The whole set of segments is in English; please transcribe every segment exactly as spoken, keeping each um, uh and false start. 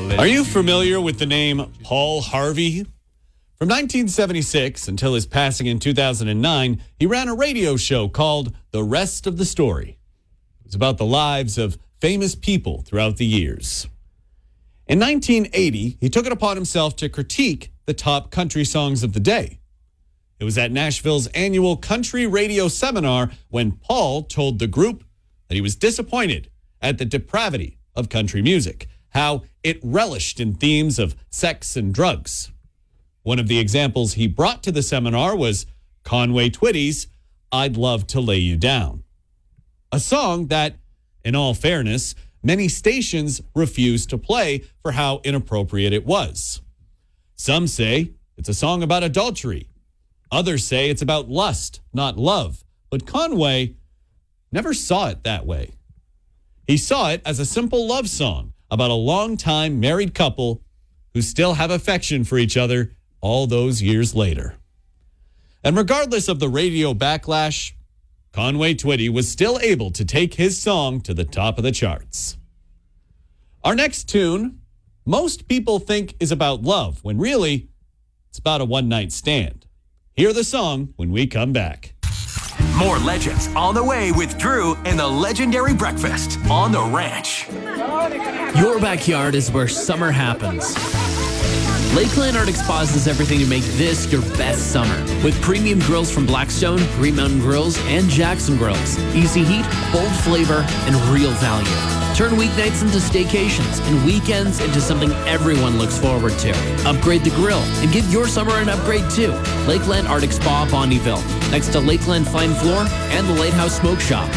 Are you familiar with the name Paul Harvey? From nineteen seventy-six until his passing in two thousand nine, he ran a radio show called The Rest of the Story. It was about the lives of famous people throughout the years. In nineteen eighty, he took it upon himself to critique the top country songs of the day. It was at Nashville's annual country radio seminar when Paul told the group that he was disappointed at the depravity of country music, how it relished in themes of sex and drugs. One of the examples he brought to the seminar was Conway Twitty's I'd Love to Lay You Down, a song that, in all fairness, many stations refused to play for how inappropriate it was. Some say it's a song about adultery. Others say it's about lust, not love. But Conway never saw it that way. He saw it as a simple love song about a long-time married couple who still have affection for each other all those years later. And regardless of the radio backlash, Conway Twitty was still able to take his song to the top of the charts. Our next tune, most people think is about love, when really, it's about a one-night stand. Hear the song when we come back. More legends on the way with Drew and the legendary breakfast on the ranch. Your backyard is where summer happens. Lakeland Arctic Spas does everything to make this your best summer. With premium grills from Blackstone, Green Mountain Grills, and Jackson Grills. Easy heat, bold flavor, and real value. Turn weeknights into staycations and weekends into something everyone looks forward to. Upgrade the grill and give your summer an upgrade too. Lakeland Arctic Spa, Bondyville, next to Lakeland Fine Floor and the Lighthouse Smoke Shop.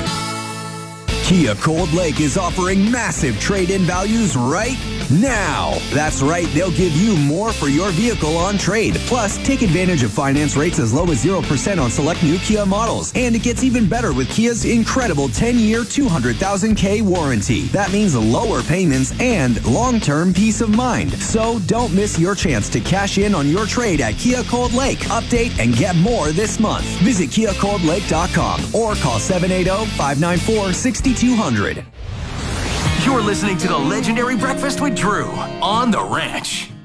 Kia Cold Lake is offering massive trade-in values right now. That's right, they'll give you more for your vehicle on trade. Plus, take advantage of finance rates as low as zero percent on select new Kia models. And it gets even better with Kia's incredible ten-year, two hundred thousand K warranty. That means lower payments and long-term peace of mind. So don't miss your chance to cash in on your trade at Kia Cold Lake. Update and get more this month. Visit kia cold lake dot com or call seven eight zero, five nine four, six two zero zero. You're listening to the legendary breakfast with Drew on the ranch.